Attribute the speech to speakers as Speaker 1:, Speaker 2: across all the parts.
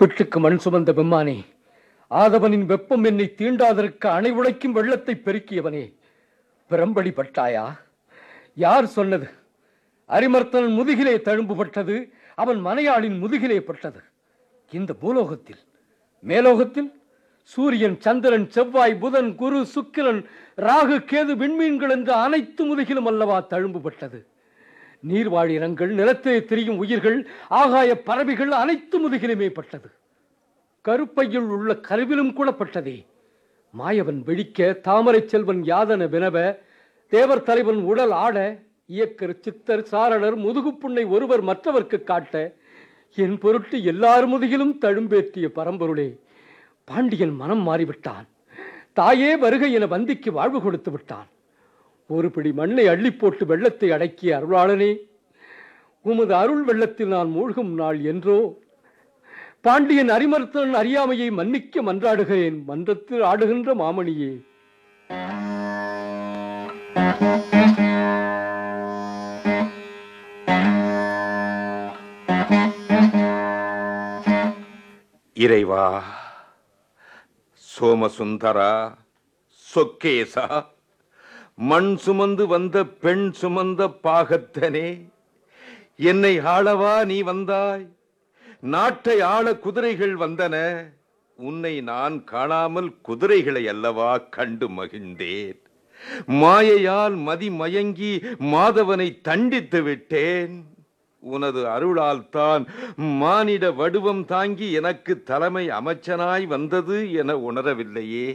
Speaker 1: பிட்டுக்கு மண் சுமந்த பெம்மானே, ஆதவனின் வெப்பம் என்னை தீண்டாதற்கு அணை உடைக்கும் வெள்ளத்தை பெருக்கியவனே, பிரம்படி பட்டாயா? யார் சொன்னது? அரிமர்த்தனன் முதுகிலே தழும்பு பட்டது, அவன் மனையாளின் முதுகிலே பட்டது. இந்த பூலோகத்தில், மேலோகத்தில் சூரியன், சந்திரன், செவ்வாய், புதன், குரு, சுக்கிரன், ராகு, கேது, விண்மீன்கள் என்ற அனைத்து முதுகிலும் அல்லவா தழும்பு பட்டது? நீர்வாழினங்கள், நிலத்திலே திரியும் உயிர்கள், ஆகாய பறவைகள் அனைத்து முதுகிலுமே பட்டது. கருப்பையில் உள்ள கருவிலும் கூட பட்டதே. மாயவன் வெடிக்க, தாமரை செல்வன் யாதன வினவ, தேவர் தலைவன் உடல் ஆட, இயக்கர், சித்தர், சாரணர் முதுகுப்புண்ணை ஒருவர் மற்றவர்க்கு காட்ட, என் பொருட்டு எல்லார் முதுகிலும் தழும்பேற்றிய பரம்பொருளே, பாண்டியன் மனம் மாறிவிட்டான். தாயே வருகை என வந்திக்கு வாழ்வு கொடுத்து விட்டான். ஒரு பிடி மண்ணை அள்ளி போட்டு வெள்ளத்தை அடக்கிய அருளாளனே, உமது அருள் வெள்ளத்தில் நான் மூழ்கும் நாள் என்றோ. பாண்டியன் அரிமர்த்தனன் அறியாமையை மன்னிக்க மன்றாடுகிறேன், மன்றத்தில் ஆடுகின்ற மாமணியே.
Speaker 2: இறைவா, சோமசுந்தரா, சொக்கேசா, மண் சுமந்து வந்த பெண் சுமந்த பாகத்தனே, என்னை ஆளவா நீ வந்தாய்? நாட்டை ஆள குதிரைகள் வந்தன, உன்னை நான் காணாமல் குதிரைகளை அல்லவா கண்டு மகிழ்ந்தேன். மாயையால் மதி மயங்கி மாதவனை தண்டித்து விட்டேன். உனது அருளால் தான் மானிட வடிவம் தாங்கி எனக்கு தலைமை அமைச்சனாய் வந்தது என உணரவில்லையே.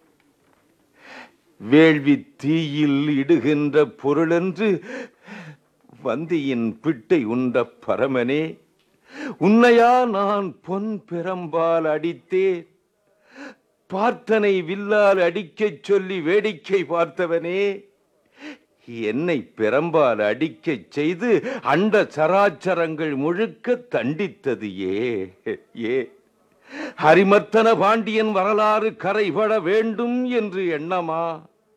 Speaker 2: வேள்வி தீயில் இடுகின்ற பொருளென்று வந்தியின் பிட்டை உண்ட பரமனே, உன்னையா நான் பொன் பிரம்பால் அடித்தேன்? பார்த்தனை வில்லால் அடிக்கச் சொல்லி வேடிக்கை பார்த்தவனே, என்னை பிரம்பால் அடிக்கச் செய்து அண்ட சராச்சரங்கள் முழுக்க தண்டித்தது ஏ? ஹரிமர்த்தன பாண்டியன் வரலாறு கரைபட வேண்டும் என்று எண்ணமா?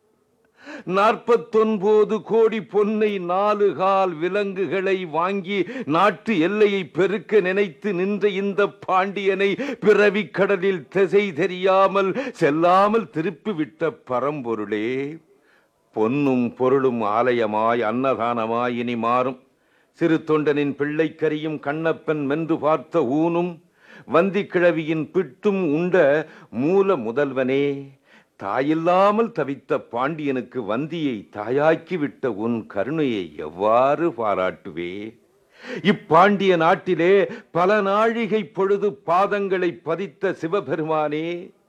Speaker 2: 49 கோடி பொன்னை 4 கால் விலங்குகளை வாங்கி நாட்டு எல்லையை பெருக்க நினைத்து நின்ற இந்த பாண்டியனை பிறவி கடலில் திசை தெரியாமல் செல்லாமல் திருப்பிவிட்ட பரம்பொருளே, பொன்னும் பொருளும் ஆலயமாய் அன்னதானமாய் இனி மாறும். சிறு தொண்டனின் பிள்ளைக்கரியும் கண்ணப்பன் மென்று பார்த்த ஊனும் வந்தி கிழவியின் பிட்டும் உண்ட மூல முதல்வனே, தாயில்லாமல் தவித்த பாண்டியனுக்கு வந்தியை தாயாக்கிவிட்ட உன் கருணையை எவ்வாறு பாராட்டுவே? இப்பாண்டிய நாட்டிலே பல நாழிகை பொழுது பாதங்களை பதித்த சிவபெருமானே,